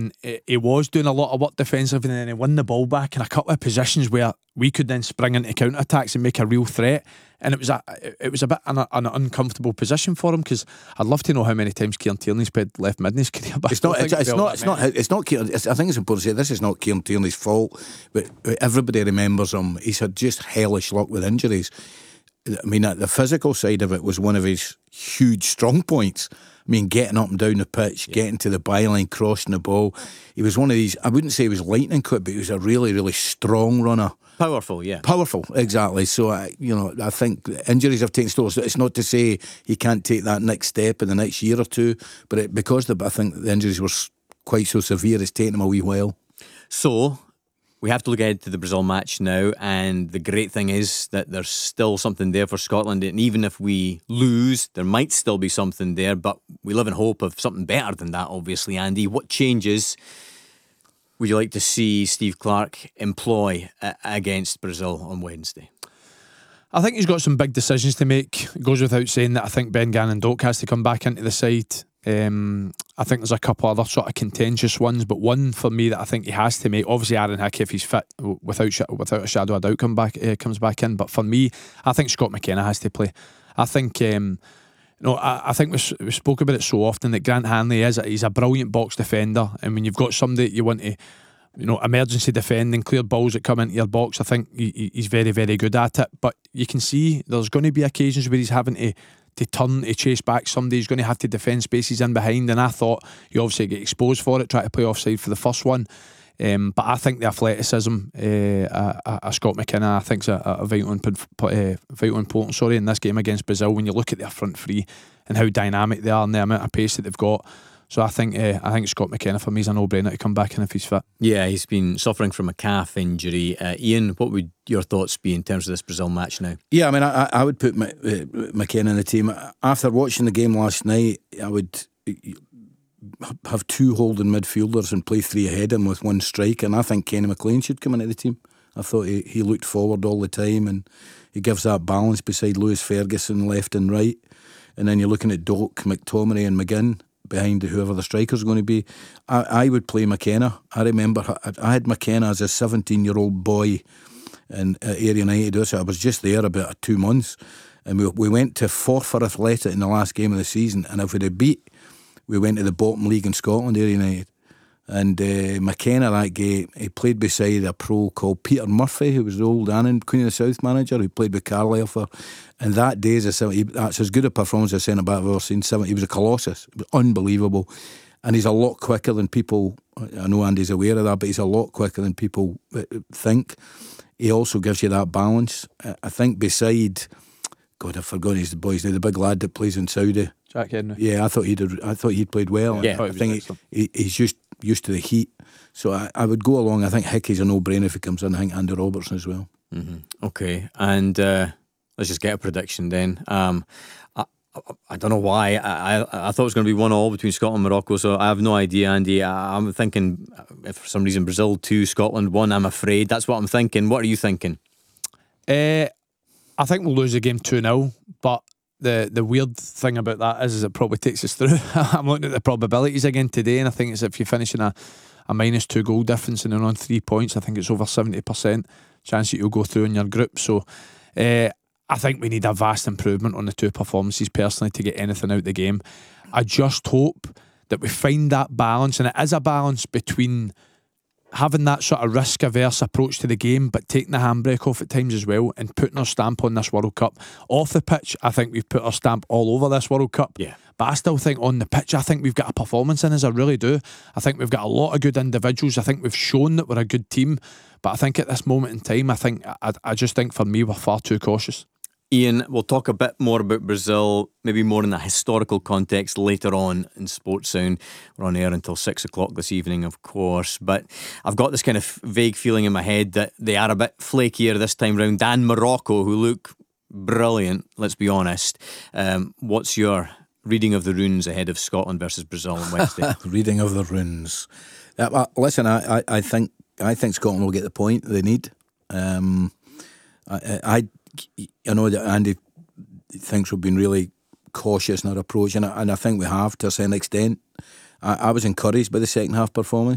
and he was doing a lot of work defensively, and then he won the ball back in a couple of positions where we could then spring into counter-attacks and make a real threat. And it was a bit an uncomfortable position for him, because I'd love to know how many times Kieran Tierney's played left mid in his career. But it's not Kieran. I think it's important to say this is not Kieran Tierney's fault, but everybody remembers him. He's had just hellish luck with injuries. I mean, the physical side of it was one of his huge strong points. I mean, getting up and down the pitch, getting to the byline, crossing the ball. He was one of these, I wouldn't say he was lightning quick, but he was a really, really strong runner. Powerful, yeah. Powerful, exactly. So, I think injuries have taken toll. So it's not to say he can't take that next step in the next year or two, but I think the injuries were quite so severe, it's taken him a wee while. So we have to look ahead to the Brazil match now, and the great thing is that there's still something there for Scotland, and even if we lose, there might still be something there, but we live in hope of something better than that, obviously. Andy, what changes would you like to see Steve Clarke employ against Brazil on Wednesday? I think he's got some big decisions to make. It goes without saying that I think Ben Gannon-Doak has to come back into the side. I think there's a couple other sort of contentious ones, but one for me that I think he has to make, obviously Aaron Hickey, if he's fit, without a shadow of doubt comes back in, but for me I think Scott McKenna has to play. I think I think we spoke about it so often that Grant Hanley he's a brilliant box defender, and when you've got somebody that you want to emergency defending, clear balls that come into your box, I think he's very, very good at it. But you can see there's going to be occasions where he's having to turn to chase back somebody. He's going to have to defend spaces in behind, and I thought he obviously get exposed for it, try to play offside for the first one. But I think the athleticism of Scott McKenna, I think is a vital importance in this game against Brazil, when you look at their front three and how dynamic they are and the amount of pace that they've got. So I think Scott McKenna for me is a no-brainer to come back in if he's fit. Yeah, he's been suffering from a calf injury. Ian, what would your thoughts be in terms of this Brazil match now? Yeah, I mean, I would put McKenna in the team. After watching the game last night, I would have two holding midfielders and play three ahead of him with one striker, and I think Kenny McLean should come into the team. I thought he looked forward all the time, and he gives that balance beside Lewis Ferguson left and right. And then you're looking at Doak, McTominay and McGinn behind whoever the striker's going to be. I would play McKenna. I remember I had McKenna as a 17-year-old boy at Ayr United. So I was just there about 2 months, and we went to Forth for Athletic in the last game of the season, and if we'd have beat, we went to the bottom league in Scotland, Ayr United. And McKenna that game, he played beside a pro called Peter Murphy, who was the old Annan Queen of the South manager, who played with Carlisle for. And that day, that's as good a performance as a centre back I've ever seen. He was a colossus, it was unbelievable. And he's a lot quicker than people. I know Andy's aware of that, but he's a lot quicker than people think. He also gives you that balance. I think beside, God, I've forgotten his boy's name, the big lad that plays in Saudi, Jack Henry. Yeah, I thought he'd played well. Yeah, I think he's just used to the heat. So I would go along. I think Hickey's a no-brainer if he comes in. I think Andy Robertson as well. Mm-hmm. Okay, and let's just get a prediction then. I don't know why. I thought it was going to be 1-1 between Scotland and Morocco, so I have no idea, Andy. I'm thinking, if for some reason Brazil 2, Scotland 1, I'm afraid. That's what I'm thinking. What are you thinking? I think we'll lose the game 2-0, but the weird thing about that is it probably takes us through. I'm looking at the probabilities again today, and I think it's if you finish in a -2 goal difference and then on 3 points, I think it's over 70% chance that you'll go through in your group. So I think we need a vast improvement on the two performances personally to get anything out of the game. I just hope that we find that balance, and it is a balance between having that sort of risk-averse approach to the game, but taking the handbrake off at times as well, and putting our stamp on this World Cup. Off the pitch, I think we've put our stamp all over this World Cup. Yeah. But I still think on the pitch, I think we've got a performance in us. I really do. I think we've got a lot of good individuals. I think we've shown that we're a good team. But I think at this moment in time, I just think for me, we're far too cautious. Ian, we'll talk a bit more about Brazil, maybe more in a historical context later on in Sports Sound. We're on air until 6 o'clock this evening, of course, but I've got this kind of vague feeling in my head that they are a bit flakier this time round than Morocco, who look brilliant, let's be honest. What's your reading of the runes ahead of Scotland versus Brazil on Wednesday? Reading of the runes. Listen, I think Scotland will get the point they need. I know that Andy thinks we've been really cautious in our approach, and I think we have to a certain extent. I was encouraged by the second half performance.